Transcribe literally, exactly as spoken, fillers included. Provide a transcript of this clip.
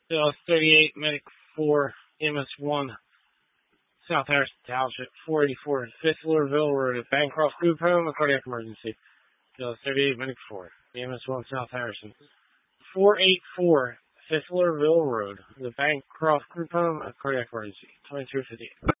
Dallas thirty-eight, Medic four, E M S one, South Harrison Township, four eighty-four, Fitzlerville Road at Bancroft Group Home, a cardiac emergency. Dallas thirty-eight, Medic four, E M S one, South Harrison, four eighty-four, Fitzlerville Road, the Bancroft Group Home, a cardiac emergency. twenty-two fifty-eight.